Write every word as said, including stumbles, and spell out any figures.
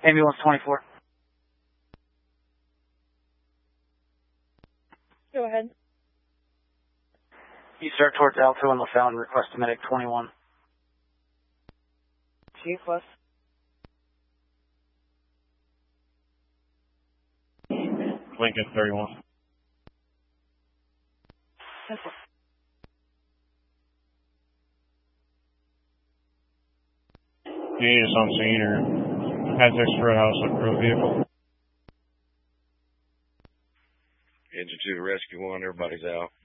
Ambulance twenty-four. Go ahead. You start towards Alto and LaSalle and request a medic twenty-one. Chief, plus. Lincoln thirty-one. You need us on scene or Aztecs Roadhouse Road vehicle. Engine two to rescue one, everybody's out.